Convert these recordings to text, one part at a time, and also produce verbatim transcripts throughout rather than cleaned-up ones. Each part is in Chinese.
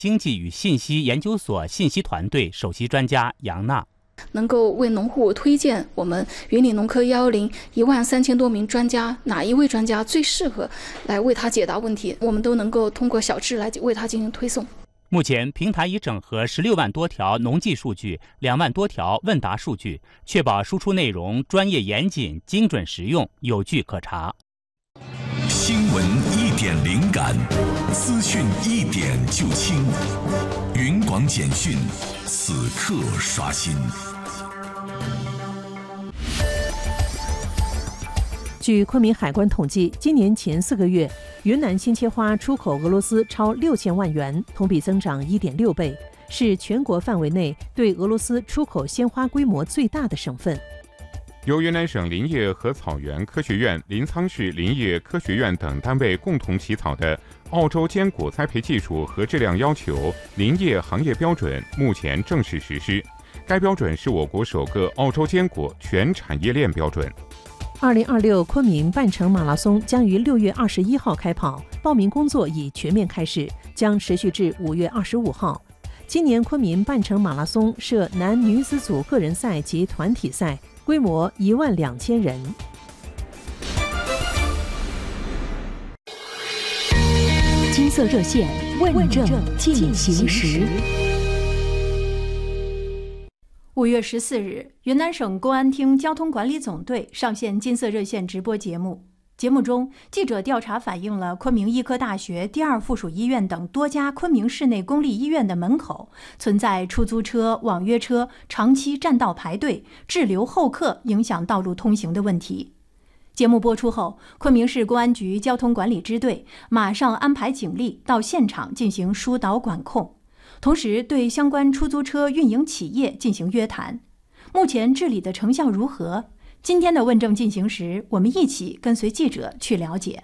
经济与信息研究所信息团队首席专家杨娜。 能够为农户推荐我们云岭农科一一零一万三千多名专家，哪一位专家最适合来为他解答问题，我们都能够通过小智来为他进行推送。 目前平台已整合十六万多条农技数据，两万多条问答数据，确保输出内容专业严谨、精准实用、有据可查。 新闻一点灵感，资讯一点就清，云广简讯，此刻刷新。 据昆明海关统计，今年前四个月，云南新切花出口俄罗斯超六千万元，同比增长 一点六倍，是全国范围内对俄罗斯出口鲜花规模最大的省份。 由云南省林业和草原科学院、临沧市林业科学院等单位共同起草的澳洲坚果栽培技术和质量要求林业行业标准目前正式实施。该标准是我国首个澳洲坚果全产业链标准。 二零二六昆明半程马拉松将于六月二十一号开跑，报名工作已全面开始，将持续至五月二十五号。今年昆明半程马拉松设男女子组个人赛及团体赛，规模一万两千人。 金色热线问政进行时。 五月十四日，云南省公安厅交通管理总队上线金色热线直播节目。节目中，记者调查反映了昆明医科大学第二附属医院等多家昆明市内公立医院的门口存在出租车、网约车长期占道排队、滞留候客，影响道路通行的问题。节目播出后，昆明市公安局交通管理支队马上安排警力到现场进行疏导管控，同时对相关出租车运营企业进行约谈。目前治理的成效如何？今天的问政进行时，我们一起跟随记者去了解。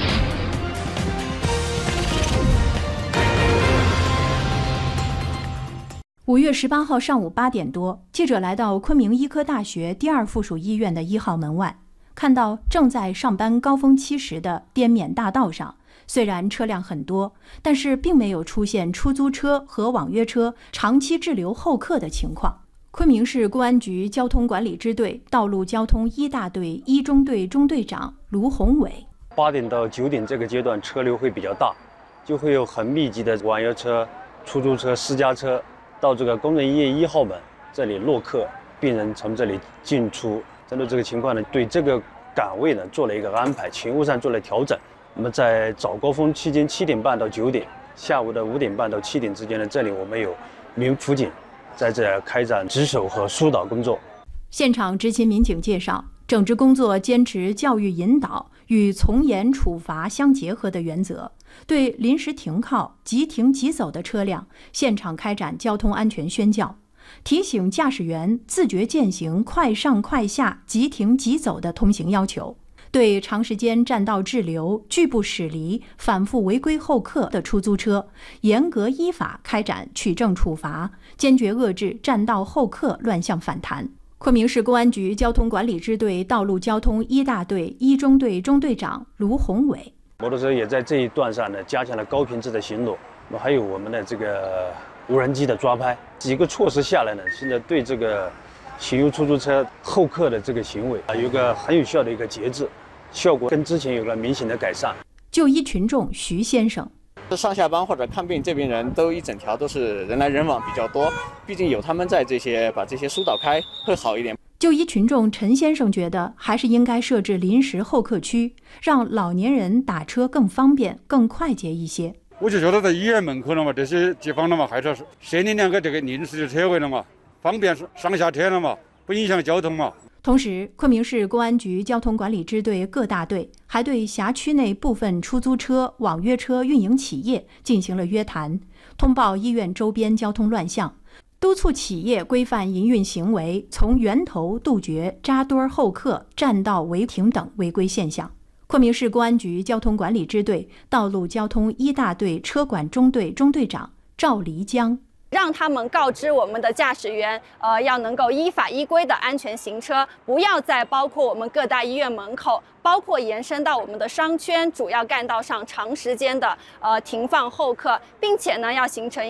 五月十八号上午八点多，记者来到昆明医科大学第二附属医院的一号门外，看到正在上班高峰期时的滇缅大道上，虽然车辆很多，但是并没有出现出租车和网约车长期滞留候客的情况。昆明市公安局交通管理支队道路交通一大队一中队中队长卢宏伟： 八点到九点这个阶段车流会比较大，就会有很密集的网约车、出租车、私家车到这个工人医院一号门这里落客，病人从这里进出。针对这个情况呢，对这个岗位呢做了一个安排，勤务上做了调整。那么在早高峰期间七点半到九点，下午的五点半到七点之间呢，这里我们有民辅警在这开展值守和疏导工作。 现场执勤民警介绍，整治工作坚持教育引导与从严处罚相结合的原则，对临时停靠、即停即走的车辆，现场开展交通安全宣教，提醒驾驶员自觉践行快上快下、即停即走的通行要求。对长时间占道滞留、拒不驶离、反复违规候客的出租车，严格依法开展取证处罚，坚决遏制占道候客乱象反弹。昆明市公安局交通管理支队道路交通一大队一中队中队长卢宏伟： 摩托车也在这一段上呢加强了高频次的巡逻，那么还有我们的这个无人机的抓拍，几个措施下来呢，现在对这个行有出租车候客的这个行为啊，有一个很有效的一个节制。效果跟之前有个明显的改善。 就医群众徐先生： 上下班或者看病，这边人都一整条都是人来人往比较多，毕竟有他们在，这些把这些疏导开会好一点。 就医群众陈先生觉得，还是应该设置临时候客区，让老年人打车更方便、更快捷一些。 我就觉得在医院门口了嘛，这些地方了嘛，还是设立两个这个临时的车位了嘛，方便上下车了嘛，不影响交通嘛。 同时，昆明市公安局交通管理支队各大队还对辖区内部分出租车、网约车运营企业进行了约谈，通报医院周边交通乱象，督促企业规范营运行为，从源头杜绝扎堆候客、占道违停等违规现象。昆明市公安局交通管理支队道路交通一大队车管中队中队长赵黎江： 让他们告知我们的驾驶员，呃，要能够依法依规的安全行车，不要在包括我们各大医院门口，包括延伸到我们的商圈主要干道上长时间的呃停放候客，并且呢，要形成